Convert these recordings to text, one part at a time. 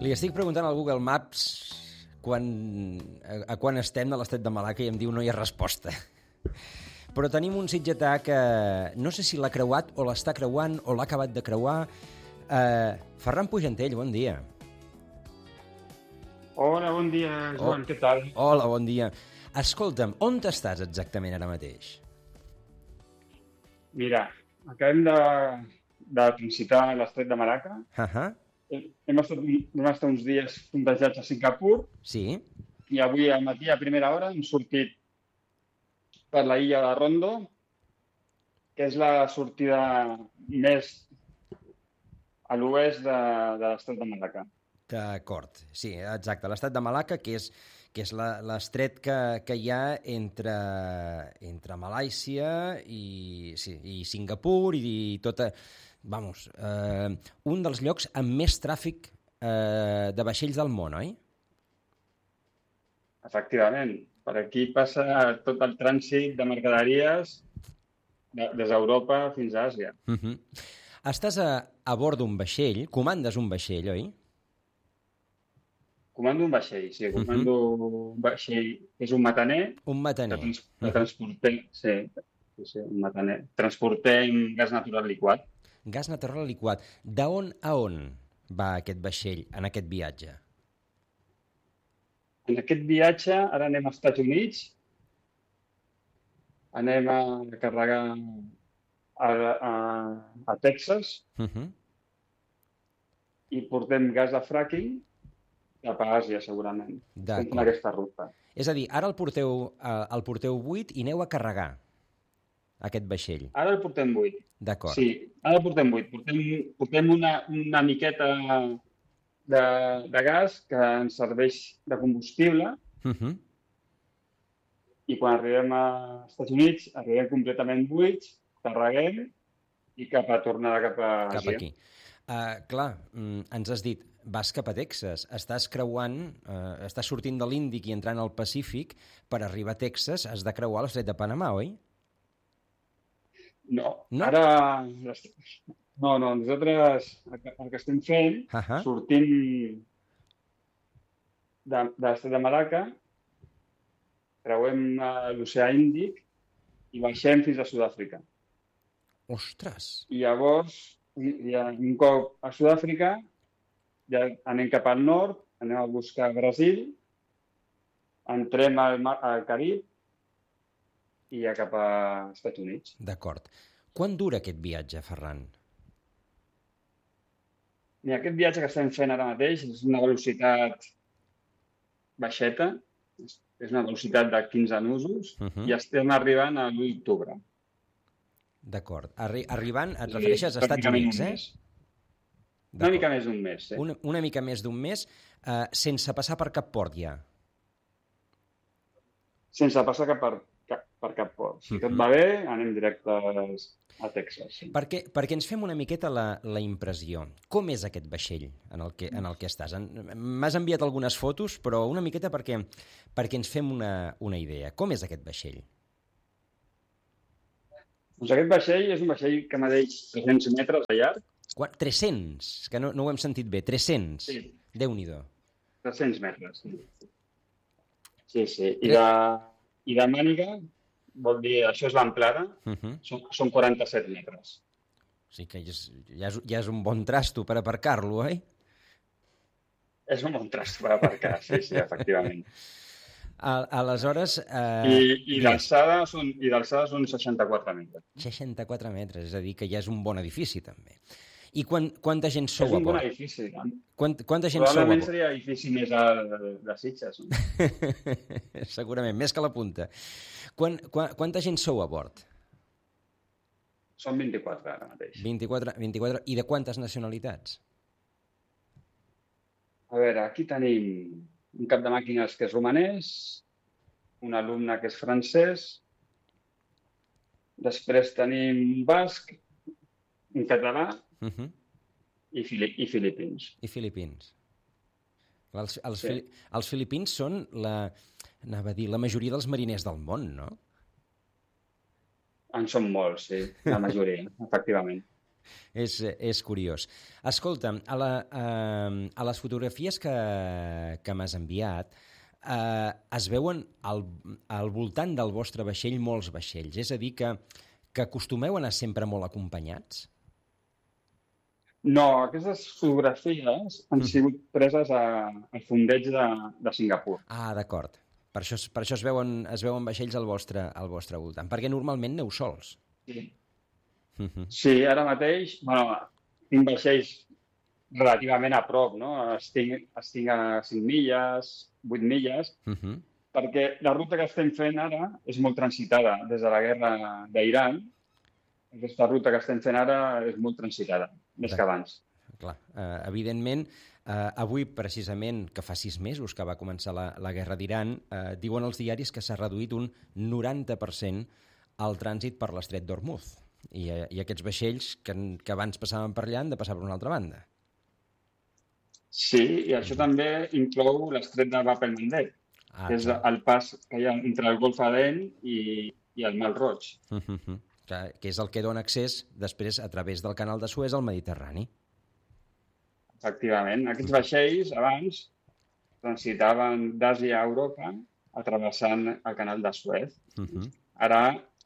Li estic preguntant al Google Maps a quan estem de l'Estret de Malacca i em diu no hi ha resposta. Però tenim un sitgetà que no sé si l'ha creuat o l'està creuant o l'ha acabat de creuar. Ferran Pujantell, bon dia. Hola, bon dia, Joan, què tal? Hola, bon dia. Escolta'm, on estàs exactament ara mateix? Mira, acabem de transitar l'Estret de Malacca. Vam estar uns dies fondejats a Singapur. Sí. I avui al matí, a primera hora, hem sortit per la illa de Rondo, que és la sortida més a l'oest de l'Estret de Malacca. D'acord, sí, exacte. L'Estret de Malacca, que és l'estret que hi ha entre Malàisia i Singapur i tota... Vamos, un dels llocs amb més tràfic de vaixells del món, oi? Efectivament. Per aquí passa tot el trànsit de mercaderies des d'Europa fins a Àsia. Estàs a bord d'un vaixell, comandes un vaixell, oi? Comando un vaixell, sí. Comando un vaixell. És un mataner. Un mataner. Que transportem, sí, un mataner. Transportem gas natural liquat. Gas natural liquat. D'on a on va aquest vaixell en aquest viatge? En aquest viatge, ara anem als Estats Units. Anem a carregar a Texas. I portem gas de fracking cap a Àsia, segurament. Fent aquesta ruta. És a dir, ara el porteu buit i aneu a carregar aquest vaixell. Ara el portem buit. D'acord. Sí, ara el portem buit. Portem una miqueta de gas que ens serveix de combustible i quan arribem als Estats Units arribem completament buits, carreguem i tornada cap a Àsia. Cap aquí. Clar, ens has dit, vas cap a Texas, estàs sortint de l'Índic i entrant al Pacífic, per arribar a Texas has de creuar l'Estret de Panamà, oi? No? Ara... No, nosaltres el que estem fent, sortint de l'Estret de Malacca, creuem l'oceà Índic i baixem fins a Sud-àfrica. Ostres! I llavors, un cop a Sud-àfrica, ja anem cap al nord, anem a buscar Brasil, entrem al Carib i ja cap als Estats Units. D'acord. Quant dura aquest viatge, Ferran? Mira, aquest viatge que estem fent ara mateix és una velocitat baixeta, és una velocitat de 15 nusos i estem arribant a l'1 d'octubre. D'acord. Arribant, et refereixes a Estats Units, eh? Una mica més d'un mes, sí. Una mica més d'un mes, sense passar per cap port ja? Sense passar per cap port. Si tot va bé, anem directes a Texas. Sí. Perquè ens fem una miqueta la impressió. Com és aquest vaixell en el que estàs? M'has enviat algunes fotos, però una miqueta perquè ens fem una idea. Com és aquest vaixell? Doncs aquest vaixell és un vaixell que medeix 300 metres de llarg. 300? Que no ho hem sentit bé. 300? Sí. Déu-n'hi-do. 300 metres, sí. Sí. I de màniga, vol dir, això és l'amplada, són 47 metres. O sigui que ja és un bon trasto per aparcar-lo, oi? És un bon trasto per aparcar, sí, efectivament. Aleshores... I d'alçada són 64 metres. 64 metres, és a dir, que ja és un bon edifici, també. I quanta gent sou a bord? És un bon edifici. Quanta gent sou a bord? Probablement seria l'edifici més alt de Sitges. No? Segurament, més que la punta. Quanta gent sou a bord? Són 24 ara mateix. 24. I de quantes nacionalitats? A veure, aquí tenim un cap de màquines que és romanès, un alumne que és francès, després tenim un basc, un català i filipins. I filipins. Els filipins són la majoria dels mariners del món, no? En són molts, sí, la majoria, efectivament. És curiós. Escolta, a les fotografies que m'has enviat es veuen al voltant del vostre vaixell molts vaixells. És a dir, que acostumeu a anar sempre molt acompanyats? No, aquestes fotografies han sigut preses al fondeig de Singapur. Ah, d'acord. Per això es veuen vaixells al vostre voltant. Perquè normalment aneu sols. Sí. Sí, ara mateix, tinc vaixells relativament a prop, no? Estic a 5 milles, 8 milles, perquè la ruta que estem fent ara és molt transitada des de la guerra d'Iran. Aquesta ruta que estem fent ara és molt transitada, més que abans. Clar, evidentment, avui, precisament, que fa 6 mesos que va començar la guerra d'Iran, diuen els diaris que s'ha reduït un 90% el trànsit per l'estret d'Hormuz. I aquests vaixells que abans passaven per allà han de passar per una altra banda. Sí, i això també inclou l'estret de Bab el-Mandeb, que és el pas que hi ha entre el Golf Aden i el Mar Roig. Que és el que dona accés després a través del canal de Suez al Mediterrani. Efectivament. Aquests vaixells abans transitaven d'Àsia a Europa travessant el canal de Suez. Ara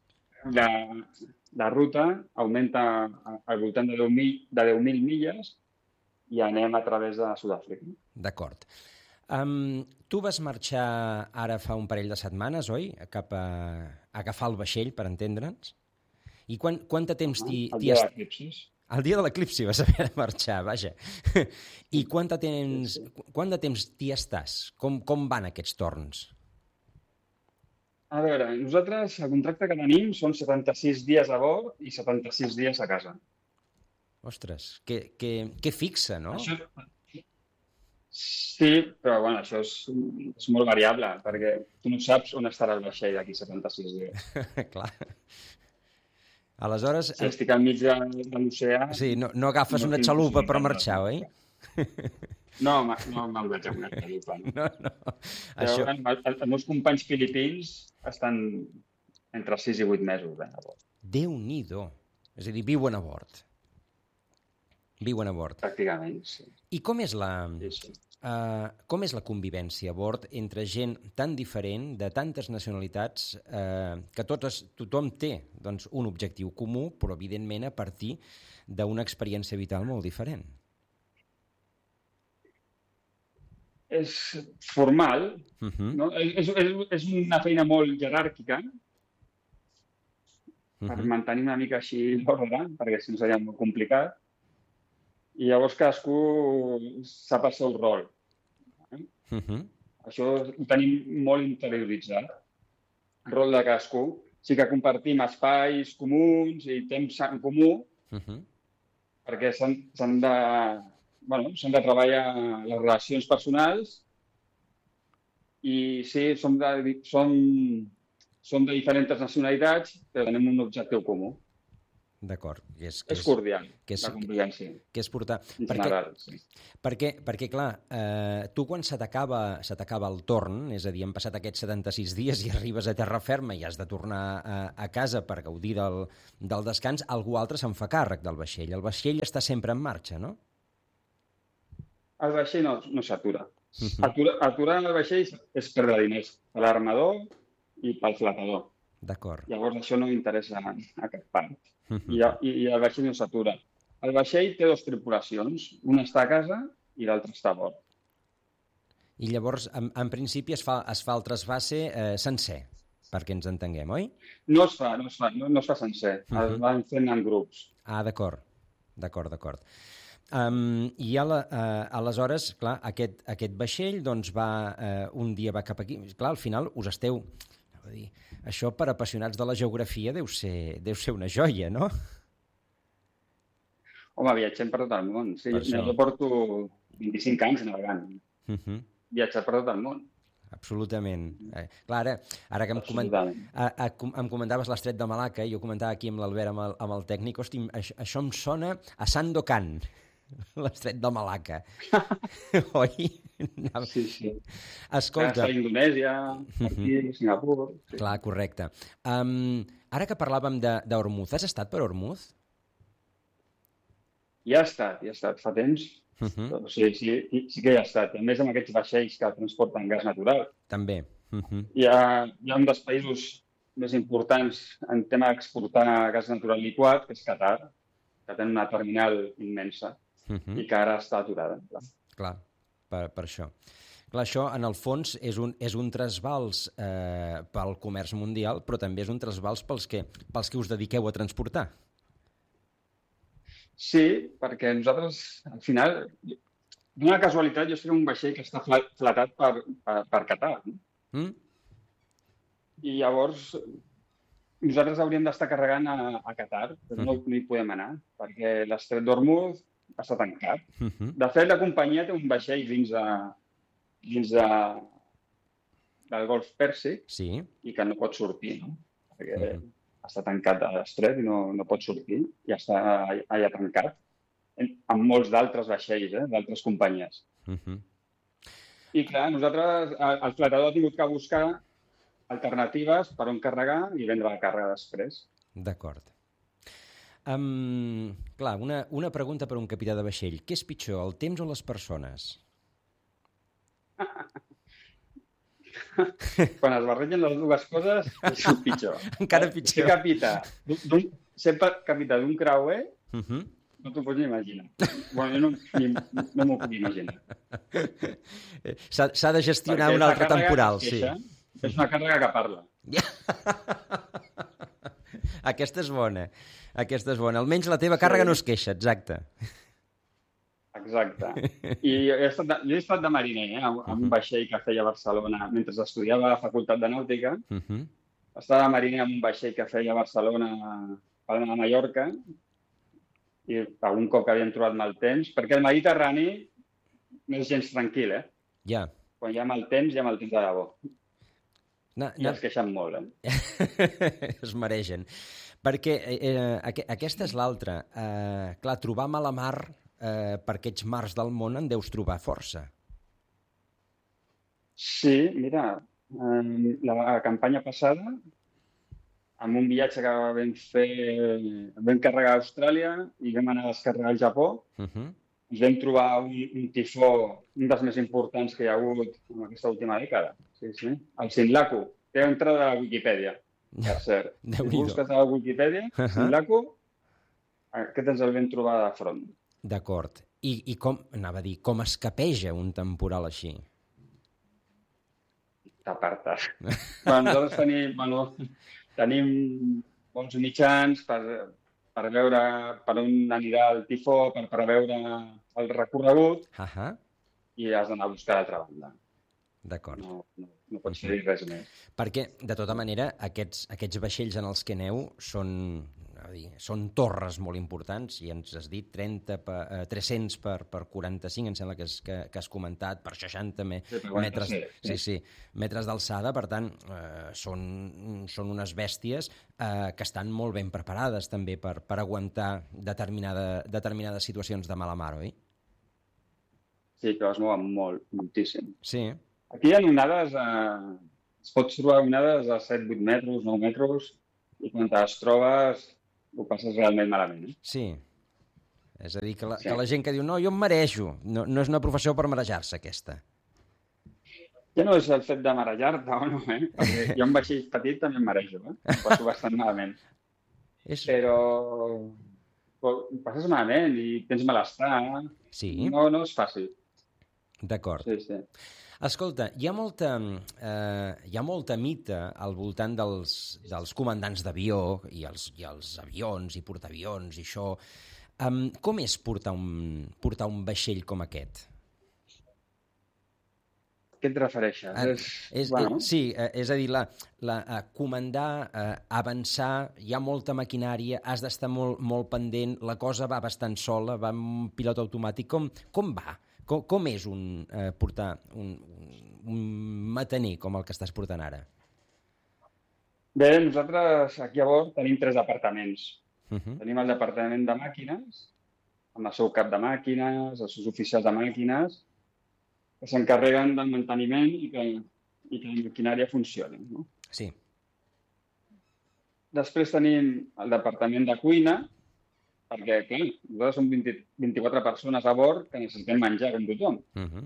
la ruta augmenta al voltant de 10.000 milles i anem a través de Sud-àfrica. D'acord. Tu vas marxar ara fa un parell de setmanes, oi? Cap a agafar el vaixell, per entendre'ns. I quant de temps t'hi... El dia de l'eclipsi. El dia de l'eclipsi vas haver de marxar, vaja. I quant de temps t'hi estàs? Com van aquests torns? A veure, nosaltres el contracte que tenim són 76 dies a bord i 76 dies a casa. Ostres, que fixa, no? Sí, però bueno, això és molt variable, perquè tu no saps on estarà el vaixell d'aquí 76 dies. Clar. Aleshores... Si estic al mig de l'oceà... Sí, no agafes una xalupa per marxar, oi? No me'l veig amb una xalupa. No. Els meus companys filipins estan entre 6 i 8 mesos a bord. Déu-n'hi-do. És a dir, viuen a bord. Viuen a bord. Pràcticament, sí. I com és la convivència a bord entre gent tan diferent, de tantes nacionalitats, que tothom té doncs, un objectiu comú, però evidentment a partir d'una experiència vital molt diferent? És formal, no? És una feina molt jeràrquica per mantenir una mica així l'ordre, perquè si no seria molt complicat. I llavors cadascú sap el seu rol. Això ho tenim molt interioritzat, el rol de cadascú. Sí que compartim espais comuns i temps en comú, perquè s'han de treballar les relacions personals i sí, som de diferents nacionalitats, però tenim un objectiu comú. D'acord. És cordial, la convivència. Que és portar... En general, sí. Perquè clar, tu quan se t'acaba el torn, és a dir, han passat aquests 76 dies i arribes a terra ferma i has de tornar a casa per gaudir del descans, algú altre se'n fa càrrec del vaixell. El vaixell està sempre en marxa, no? El vaixell no s'atura. Aturar el vaixell és perdre diners per l'armador i pel flotador. D'acord. Llavors això no interessa a cap part. I el vaixell no s'atura. El vaixell té 2 tripulacions. Una està a casa i l'altra està a bord. I llavors, en principi, es fa el trasbase sencer, perquè ens entenguem, oi? No es fa sencer. Es van fent en grups. Ah, d'acord. I aleshores, clar, aquest vaixell doncs un dia va cap aquí. Clar, al final us esteu... Això per apassionats de la geografia deu ser una joia, no? Home, viatgem per tot el món. Sí, jo porto 25 anys navegant. Viatjar per tot el món. Absolutament. Clar, ara que em comentaves l'estret de Malacca, jo comentava aquí amb l'Albert, amb el tècnic, hosti, això em sona a Sandokan, l'estret de Malacca. Oi? Sí. Escolta... Està a Indonèsia, aquí, Singapur... Sí. Clar, correcte. Ara que parlàvem d'Hormuz, has estat per Hormuz? Hi ha estat fa temps. Però sí que hi ha estat. A més, amb aquests vaixells que transporten gas natural. També. Hi ha un dels països més importants en tema d'exportar gas natural liquat, que és Qatar, que té una terminal immensa i que ara està aturada. Clar, per això. Clar, això, en el fons, és un trasbals pel comerç mundial, però també és un trasbals pels que us dediqueu a transportar. Sí, perquè nosaltres, al final, d'una casualitat, jo estic en un vaixell que està flatat per Qatar. No? I llavors nosaltres hauríem d'estar carregant a Qatar, però no hi podem anar, perquè l'estret d'Hormuz està tancat. De fet, la companyia té un vaixell dins del Golf Pèrsic i que no pot sortir, no? Perquè està tancat a l'estret i no pot sortir, i està allà tancat, amb molts d'altres vaixells, d'altres companyies. I clar, nosaltres, el flatador ha tingut que buscar alternatives per on carregar i vendre la càrrega després. D'acord. Clar, una pregunta per un capità de vaixell. Què és pitjor, el temps o les persones? Quan es barregen les dues coses, és pitjor. Encara pitjor. Ser capità d'un creuer, no t'ho pots ni imaginar. Bueno, jo no m'ho puc imaginar. S'ha de gestionar un altre temporal, sí. És una càrrega que parla. Aquesta és bona. Almenys la teva càrrega no es queixa, exacte. Exacte. I jo he estat de mariner, amb un vaixell que feia a Barcelona mentre estudiava a la Facultat de Nàutica. Estava de mariner amb un vaixell que feia a Barcelona per anar a Mallorca i algun cop que havíem trobat mal temps, perquè el Mediterrani no és gens tranquil, Ja. Quan hi ha mal temps, hi ha mal temps de debò. I es queixen molt, Es maregen. Perquè aquesta és l'altra. Clar, trobar mala mar per aquests mars del món en deus trobar força. Sí, mira, la campanya passada, amb un viatge que vam fer, vam carregar a Austràlia i vam anar a descarregar al Japó, ens vam trobar un tifó, un dels més importants que hi ha hagut en aquesta última dècada. Sí. El Sinlaku. Té entrada a la Wikipedia, per cert. Si busques a la Wikipedia, Sinlaku, aquest ens el vam trobar de front. D'acord. I com, anava a dir, com es capeja un temporal així? T'apartes. Nosaltres tenim bons mitjans per veure per on anirà el tifó, per preveure el recorregut, i has d'anar a buscar l'altra banda. D'acord. No pots fer res més. Perquè, de tota manera, aquests vaixells en els que aneu són torres molt importants, i ens has dit 300 per 45, em sembla que has comentat, per 60 metres, metres d'alçada. Per tant, són unes bèsties que estan molt ben preparades també per aguantar determinades situacions de mala mar, oi? Sí, que es mouen moltíssim. Sí. Aquí hi ha onades, es pot trobar onades de 7-8 metres, 9 metres, i quan te les trobes ho passes realment malament. Sí. És a dir, que la gent que diu no, jo em marejo. No és una professió per marejar-se, aquesta. Ja no és el fet de marejar-te o no, perquè jo amb vaixell petit també em marejo, Ho passo bastant malament. Però ho passes malament i tens malestar. Sí. No és fàcil. D'acord. Sí. Escolta, hi ha molta mita al voltant dels comandants d'avió i els avions i portaavions i això. Com és portar un vaixell com aquest? Què et refereixes? Sí, és a dir, comandar, avançar, hi ha molta maquinària, has d'estar molt pendent, la cosa va bastant sola, va amb un pilot automàtic. Com va? Com és portar un mataner com el que estàs portant ara? Bé, nosaltres aquí a bord tenim 3 departaments. Tenim el departament de màquines, amb el seu cap de màquines, els seus oficials de màquines, que s'encarreguen del manteniment i que la maquinària funcioni. No? Sí. Després tenim el departament de cuina, Perquè, clar, nosaltres som 24 persones a bord que necessitem menjar com tothom.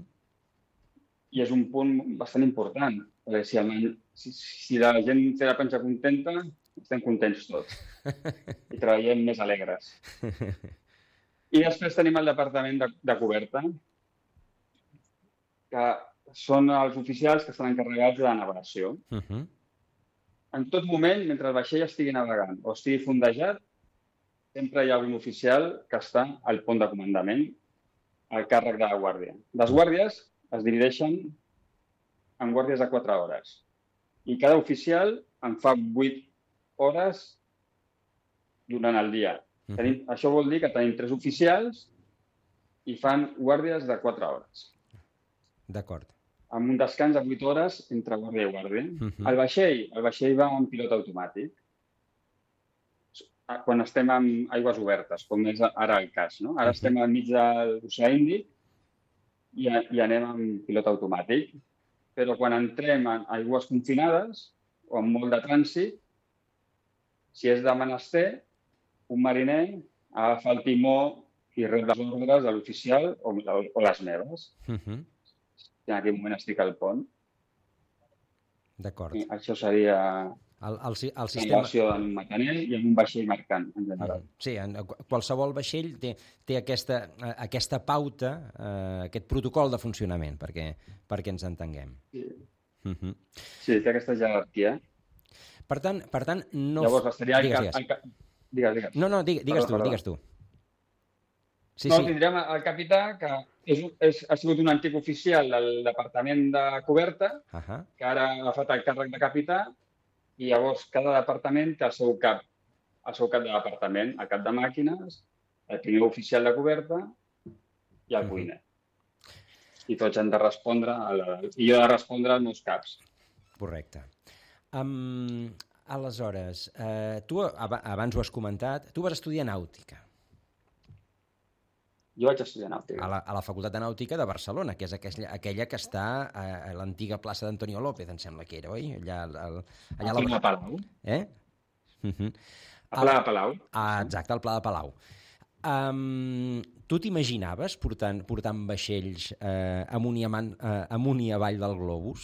I és un punt bastant important, perquè si la gent té la panxa contenta, estem contents tots i treballem més alegres. I després tenim el departament de coberta, que són els oficials que estan encarregats de la navegació. En tot moment, mentre el vaixell estigui navegant o estigui fondejat, sempre hi ha un oficial que està al pont de comandament al càrrec de la guàrdia. Les guàrdies es divideixen en guàrdies de 4 hores i cada oficial en fa 8 hores durant el dia. Això vol dir que tenim 3 oficials i fan guàrdies de 4 hores. D'acord. Amb un descans de 8 hores entre guàrdia i guàrdia. El vaixell va en pilot automàtic. Quan estem en aigües obertes, com és ara el cas, no? Ara estem al mig de l'Oceà Índic i anem amb pilot automàtic. Però quan entrem en aigües confinades o amb molt de trànsit, si és de menester, un mariner agafa el timó i rep les ordres de l'oficial o les meves. En aquell moment estic al pont. D'acord. Això seria el sistema... navegació en macaner i en un vaixell mercant, en general. Sí, qualsevol vaixell té aquesta pauta, aquest protocol de funcionament, perquè ens entenguem. Sí, té aquesta jerarquia. Per tant no... Llavors, seria Digues. No, digues tu. Tindrem el capità, que ha sigut un antic oficial del departament de coberta, que ara ha agafat el càrrec de capità, i llavors cada departament té el seu cap de departament, el cap de màquines, el primer oficial de coberta i el cuiner. I tots han de respondre, i jo he de respondre als meus caps. Correcte. Aleshores, tu abans ho has comentat, tu vas estudiar nàutica. Jo vaig estudiar nàutica. A la Facultat de Nàutica de Barcelona, que és aquella que està a l'antiga plaça d'Antonio López, em sembla que era, oi? Allà a Palau. A Pla de Palau. Exacte, al Pla de Palau. Tu t'imaginaves portant vaixells amunt i avall del globus?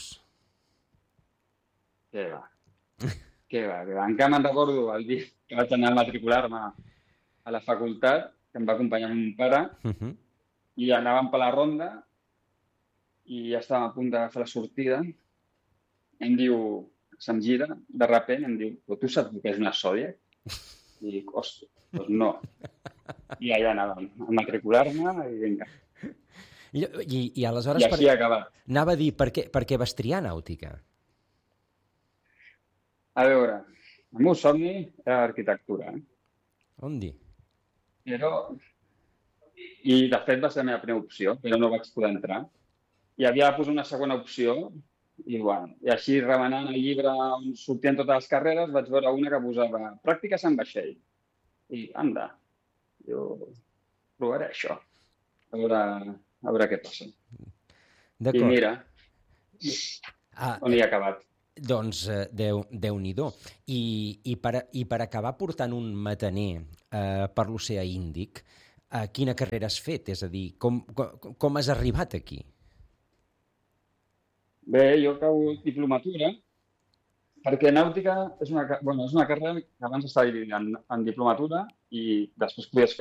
Què va. Encara me'n recordo el dia que vaig anar a matricular-me a la facultat, que em va acompanyar amb mon pare, i anàvem per la ronda i ja estàvem a punt de fer la sortida. Em diu, se'm gira, de repent, em diu, però tu saps què és una Zodiac? I dic, ostres, doncs no. I allà anàvem a matricular-me i vinga. I aleshores... I així ha acabat. Anava a dir, per què vas triar nàutica? A veure, el meu somni era l'arquitectura. On dir? I de fet va ser la meva primera opció, però no vaig poder entrar. I havia de posar una segona opció i així remenant el llibre on sortien totes les carreres vaig veure una que posava pràctiques en vaixell. I anda, jo provaré això, a veure què passa. I mira, on hi ha acabat. Doncs Déu-n'hi-do. I per acabar portant un mataner per l'Oceà Índic, quina carrera has fet? És a dir, com has arribat aquí? Bé, jo acabo diplomatura, perquè nàutica és una carrera que abans estava dividida en diplomatura i després podies fer